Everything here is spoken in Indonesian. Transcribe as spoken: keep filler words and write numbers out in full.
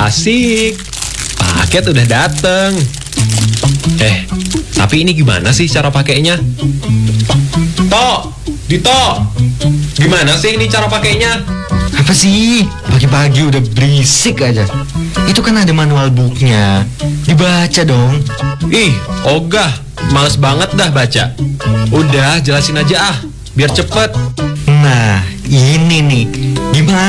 Asik, paket udah dateng. Eh, tapi ini gimana sih cara pakainya? Tok, Dito, gimana sih ini cara pakainya? Apa sih? Pagi-pagi udah berisik aja. Itu kan ada manual booknya. Dibaca dong. Ih, ogah, males banget dah baca. Udah, jelasin aja ah, biar cepet. Nah, ini nih. Gimana?